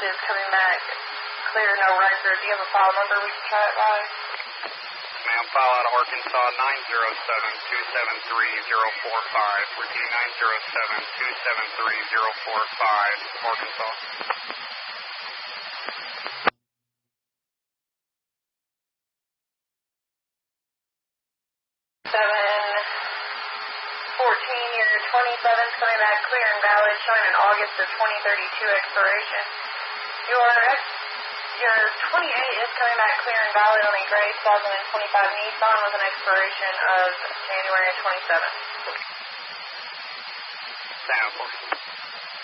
is coming back clear, no record. Do you have a file number we can try it by? Ma'am, file out of Arkansas 907-273-045. Repeat 907-273-045, Arkansas. 714, your 27's coming back clear and valid, showing an August of 2032 expiration. Your 28 is coming back clear and valid on a gray 2025 Nissan with an expiration of January 27th. Sample.